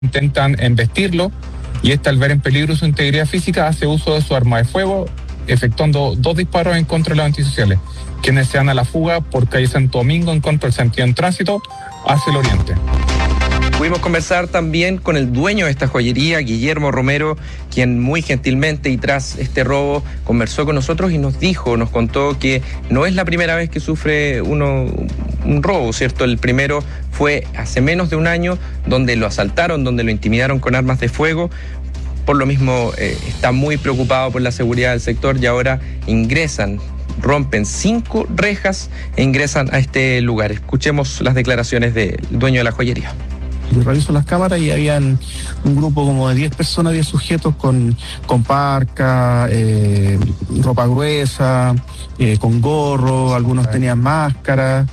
intentan embestirlo y al ver en peligro su integridad física hace uso de su arma de fuego, efectuando 2 disparos en contra de los antisociales, quienes se dan a la fuga por calle Santo Domingo en contra del sentido en tránsito hacia el oriente. Pudimos conversar también con el dueño de esta joyería, Guillermo Romero, quien muy gentilmente y tras este robo conversó con nosotros y nos contó que no es la primera vez que sufre un robo, ¿cierto? El primero fue hace menos de un año, donde lo asaltaron, donde lo intimidaron con armas de fuego. Por lo mismo está muy preocupado por la seguridad del sector y ahora rompen 5 rejas e ingresan a este lugar. Escuchemos las declaraciones del dueño de la joyería. Yo reviso las cámaras y habían un grupo como de 10 personas, 10 sujetos con parca, ropa gruesa, con gorro, algunos tenían máscara,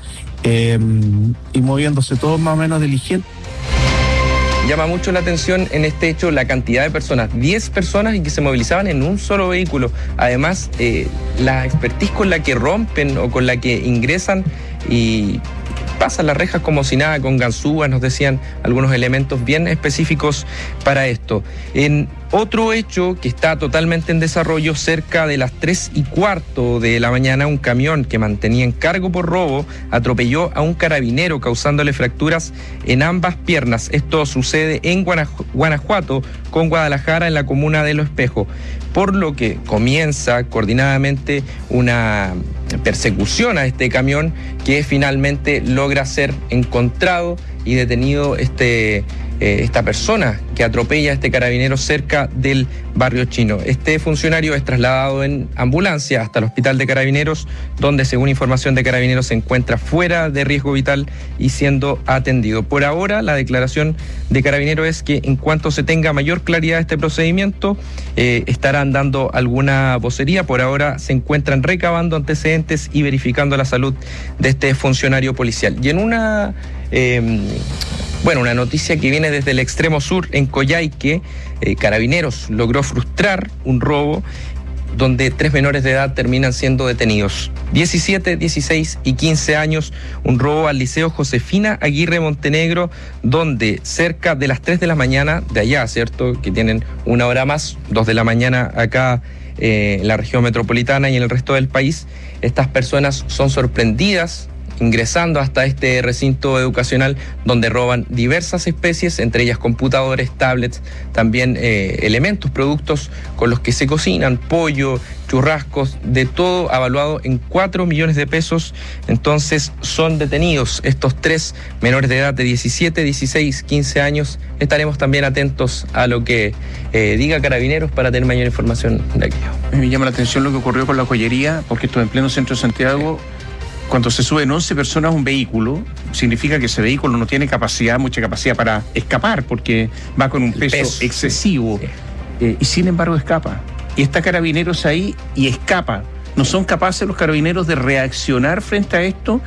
y moviéndose todos más o menos diligentes. Llama mucho la atención en este hecho la cantidad de personas, 10 personas y que se movilizaban en un solo vehículo. Además, la expertise con la que rompen o con la que ingresan y pasan las rejas como si nada, con ganzúas, nos decían algunos elementos bien específicos para esto. En otro hecho que está totalmente en desarrollo, cerca de las 3:15 de la mañana, un camión que mantenía en cargo por robo atropelló a un carabinero causándole fracturas en ambas piernas. Esto sucede en Guanajuato con Guadalajara, en la comuna de Los Espejos, por lo que comienza coordinadamente una persecución a este camión que finalmente logra ser encontrado y detenido esta persona que atropella a este carabinero cerca del barrio chino. Este funcionario es trasladado en ambulancia hasta el hospital de Carabineros, donde según información de Carabineros se encuentra fuera de riesgo vital y siendo atendido. Por ahora la declaración de Carabineros es que en cuanto se tenga mayor claridad de este procedimiento estarán dando alguna vocería. Por ahora se encuentran recabando antecedentes y verificando la salud de este funcionario policial. Y en una noticia que viene desde el extremo sur, en Coyhaique, Carabineros logró frustrar un robo donde 3 menores de edad terminan siendo detenidos. 17, 16 y 15 años, un robo al Liceo Josefina Aguirre Montenegro, donde cerca de las 3 de la mañana, de allá, ¿cierto?, que tienen una hora más, 2 de la mañana acá en la región metropolitana y en el resto del país, estas personas son sorprendidas ingresando hasta este recinto educacional donde roban diversas especies, entre ellas computadores, tablets, también elementos, productos con los que se cocinan, pollo, churrascos, de todo avaluado en 4 millones de pesos. Entonces son detenidos estos 3 menores de edad de 17, 16, 15 años. Estaremos también atentos a lo que diga Carabineros para tener mayor información de aquello. Me llama la atención lo que ocurrió con la joyería, porque esto en pleno centro de Santiago. Cuando se suben 11 personas a un vehículo, significa que ese vehículo no tiene mucha capacidad para escapar, porque va con un peso excesivo. Sí. Y sin embargo escapa. Y está Carabineros ahí y escapa. No son capaces los Carabineros de reaccionar frente a esto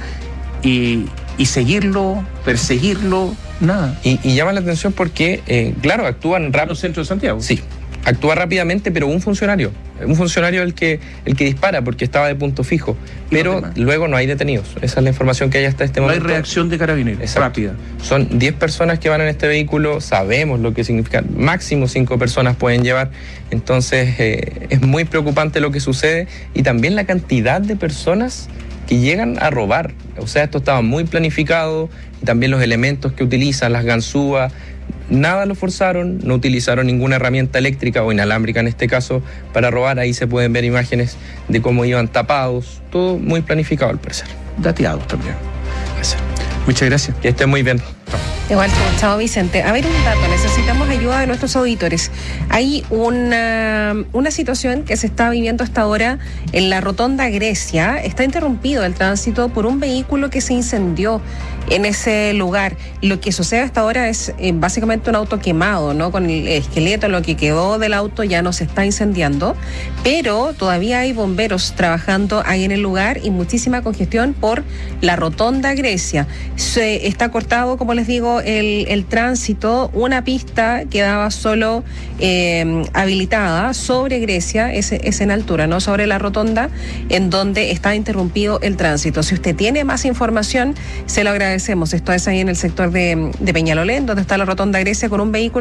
y seguirlo, perseguirlo, nada. Y llama la atención porque, claro, actúan rápido. ¿En el centro de Santiago? Sí. Actúa rápidamente, pero un funcionario el que dispara, porque estaba de punto fijo, pero luego no hay detenidos. Esa es la información que hay hasta este momento. No hay reacción de Carabineros. Exacto. Rápida. Son 10 personas que van en este vehículo, sabemos lo que significa, máximo 5 personas pueden llevar, entonces es muy preocupante lo que sucede y también la cantidad de personas que llegan a robar. O sea, esto estaba muy planificado y también los elementos que utilizan, las ganzúas, nada lo forzaron, no utilizaron ninguna herramienta eléctrica o inalámbrica en este caso para robar. Ahí se pueden ver imágenes de cómo iban tapados, todo muy planificado al parecer. Dateados también. Muchas gracias. Que estén muy bien. Igual, chao Vicente. A ver, un dato, necesitamos ayuda de nuestros auditores. Hay una situación que se está viviendo hasta ahora en la Rotonda Grecia. Está interrumpido el tránsito por un vehículo que se incendió en ese lugar. Lo que sucede hasta ahora es básicamente un auto quemado, ¿no? Con el esqueleto, lo que quedó del auto ya no se está incendiando, pero todavía hay bomberos trabajando ahí en el lugar y muchísima congestión por la Rotonda Grecia. Se está cortado, como les digo, el tránsito. Una pista quedaba solo habilitada sobre Grecia, es en altura, ¿no? Sobre la rotonda, en donde está interrumpido el tránsito. Si usted tiene más información, se lo agradecemos agradecemos. Esto es ahí en el sector de Peñalolén, donde está la Rotonda Grecia, con un vehículo